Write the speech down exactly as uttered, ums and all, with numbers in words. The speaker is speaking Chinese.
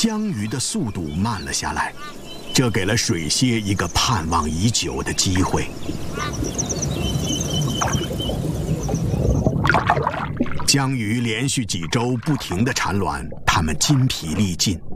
江鱼的速度慢了下来，这给了水蝎一个盼望已久的机会。江鱼连续几周不停地产卵，它们筋疲力尽。